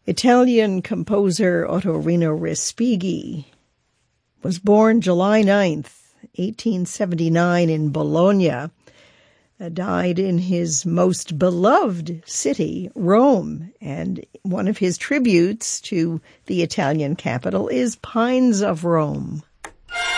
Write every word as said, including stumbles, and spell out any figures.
Italian composer Ottorino Respighi was born July ninth, eighteen seventy-nine in Bologna, uh, died in his most beloved city, Rome, and one of his tributes to the Italian capital is Pines of Rome.